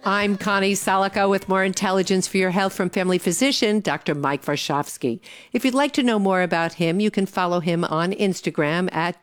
I'm Connie Salico with more intelligence for your health from family physician, Dr. Mike Varshavsky. If you'd like to know more about him, you can follow him on Instagram at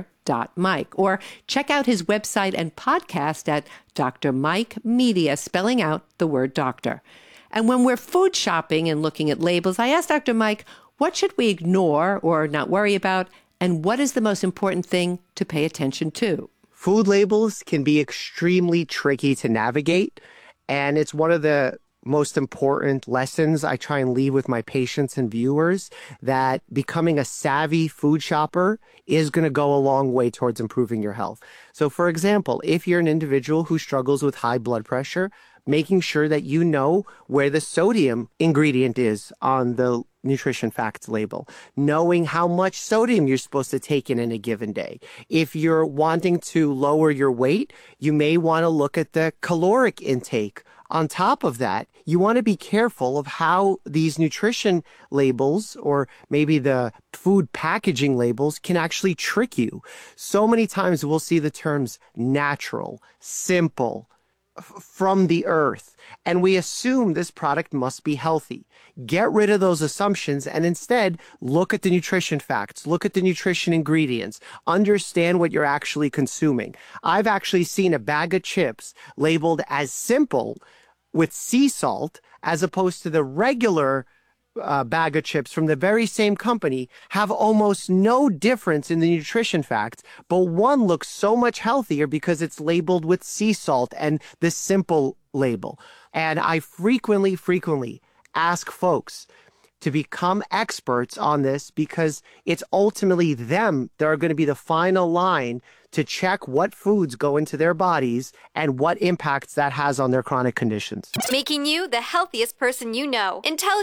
Dr.Mike or check out his website and podcast at Dr. Mike Media, spelling out the word doctor. And when we're food shopping and looking at labels, I asked Dr. Mike, what should we ignore or not worry about, and what is the most important thing to pay attention to? Food labels can be extremely tricky to navigate, and it's one of the most important lessons I try and leave with my patients and viewers, that becoming a savvy food shopper is going to go a long way towards improving your health. So, for example, if you're an individual who struggles with high blood pressure, making sure that you know where the sodium ingredient is on the nutrition facts label, knowing how much sodium you're supposed to take in a given day. If you're wanting to lower your weight, you may want to look at the caloric intake. On top of that, you want to be careful of how these nutrition labels, or maybe the food packaging labels, can actually trick you. So many times we'll see the terms natural, simple, from the earth, and we assume this product must be healthy. Get rid of those assumptions and instead look at the nutrition facts, look at the nutrition ingredients, understand what you're actually consuming. I've actually seen a bag of chips labeled as simple with sea salt, as opposed to the regular bag of chips from the very same company, have almost no difference in the nutrition facts, but one looks so much healthier because it's labeled with sea salt and the simple label. And I frequently ask folks to become experts on this, because it's ultimately them that are going to be the final line to check what foods go into their bodies and what impacts that has on their chronic conditions. Making you the healthiest person you know.